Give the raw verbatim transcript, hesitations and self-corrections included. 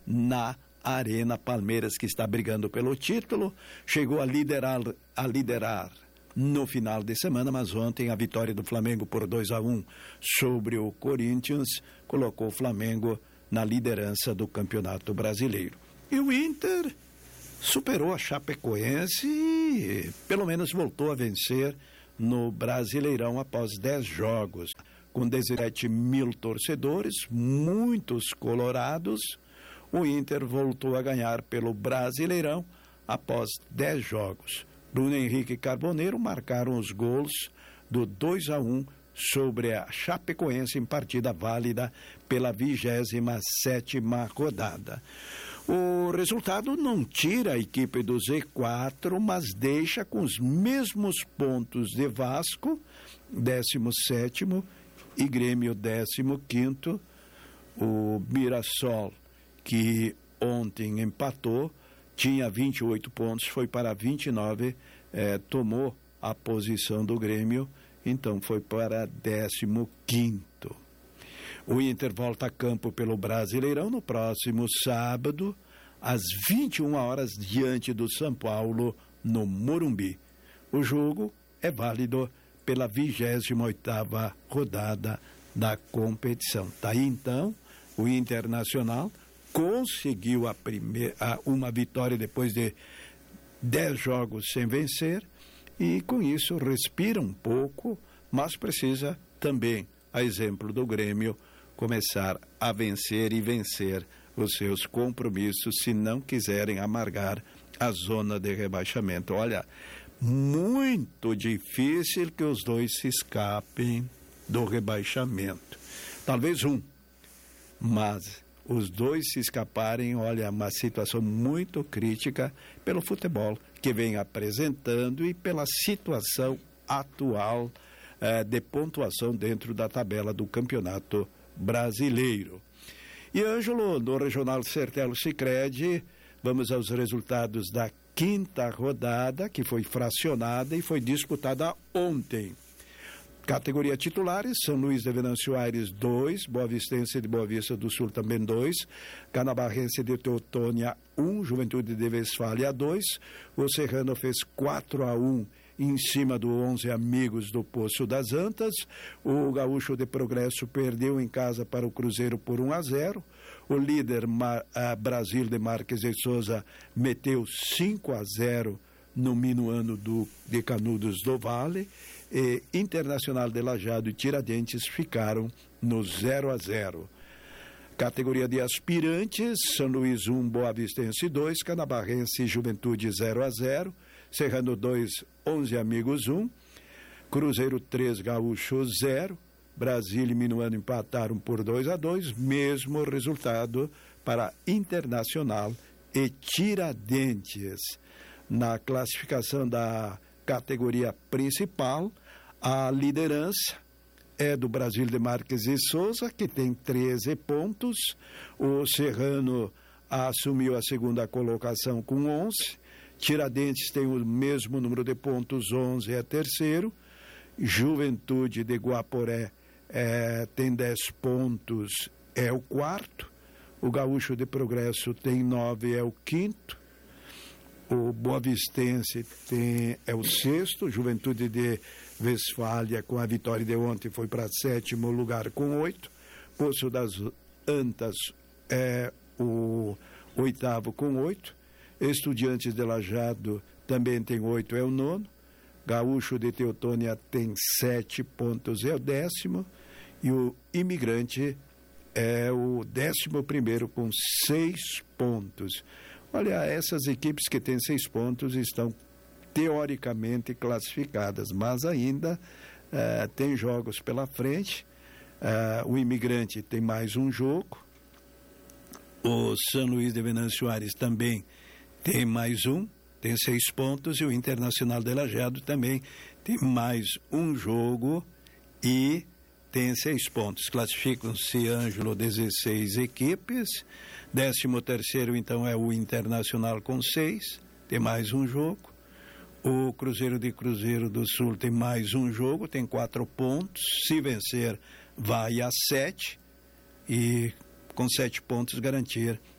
na Arena Palmeiras, que está brigando pelo título, chegou a liderar, a liderar no final de semana, mas ontem a vitória do Flamengo por dois a um sobre o Corinthians colocou o Flamengo na liderança do Campeonato Brasileiro. E o Inter superou a Chapecoense e pelo menos voltou a vencer no Brasileirão após dez jogos. Com dezessete mil torcedores, muitos colorados, o Inter voltou a ganhar pelo Brasileirão após dez jogos. Bruno Henrique e Carboneiro marcaram os gols do dois a um sobre a Chapecoense em partida válida pela vigésima sétima rodada. O resultado não tira a equipe do Z quatro, mas deixa com os mesmos pontos de Vasco, décimo sétimo, e Grêmio, décimo quinto. O Mirassol, que ontem empatou, tinha vinte e oito pontos, foi para vinte e nove, eh, tomou a posição do Grêmio, então foi para décimo quinto. O Inter volta a campo pelo Brasileirão no próximo sábado, às vinte e uma horas, diante do São Paulo, no Morumbi. O jogo é válido pela vigésima oitava rodada da competição. Tá aí então, o Internacional conseguiu a primeira, a, uma vitória depois de dez jogos sem vencer e com isso respira um pouco, mas precisa também, a exemplo do Grêmio, começar a vencer e vencer os seus compromissos se não quiserem amargar a zona de rebaixamento. Olha, muito difícil que os dois se escapem do rebaixamento. Talvez um, mas os dois se escaparem, olha, uma situação muito crítica pelo futebol que vem apresentando e pela situação atual eh, de pontuação dentro da tabela do Campeonato Brasileiro. E Ângelo, no Regional Sertelo Sicredi, vamos aos resultados da quinta rodada, que foi fracionada e foi disputada ontem. Categoria titulares, São Luís de Venâncio Aires dois, Boa Vistense de Boa Vista do Sul também dois, Canabarrense de Teutônia um, Juventude de Westfália dois, o Serrano fez quatro a um em cima do onze Amigos do Poço das Antas, o Gaúcho de Progresso perdeu em casa para o Cruzeiro por um a zero, o líder Mar, a Brasil de Marques de Souza meteu cinco a zero no Minuano do, de Canudos do Vale, e Internacional de Lajeado e Tiradentes ficaram no zero a zero. Categoria de aspirantes, São Luís um, Boa Vistense dois, Canabarrense e Juventude zero a zero, Serrano dois, onze Amigos um, Cruzeiro três, Gaúcho zero, Brasília e Minuano empataram por dois a dois, mesmo resultado para Internacional e Tiradentes. Na classificação da categoria principal, a liderança é do Brasil de Marques e Souza, que tem treze pontos. O Serrano assumiu a segunda colocação com onze. Tiradentes tem o mesmo número de pontos, onze é terceiro. Juventude de Guaporé é, tem dez pontos, é o quarto. O Gaúcho de Progresso tem nove, é o quinto. O Boa Vistense tem, é o sexto, Juventude de Westfália, com a vitória de ontem, foi para sétimo lugar com oito. Poço das Antas é o oitavo com oito. Estudiantes de Lajeado também tem oito, é o nono. Gaúcho de Teutônia tem sete pontos, é o décimo. E o Imigrante é o décimo primeiro com seis pontos. Olha, essas equipes que têm seis pontos estão teoricamente classificadas, mas ainda uh, tem jogos pela frente. Uh, o Imigrante tem mais um jogo. O São Luís de Venâncio Aires também tem mais um, tem seis pontos. E o Internacional de Lajeado também tem mais um jogo e tem seis pontos. Classificam-se, Ângelo, dezesseis equipes. Décimo terceiro, então, é o Internacional com seis, tem mais um jogo. O Cruzeiro de Cruzeiro do Sul tem mais um jogo, tem quatro pontos. Se vencer, vai a sete. E com sete pontos garantir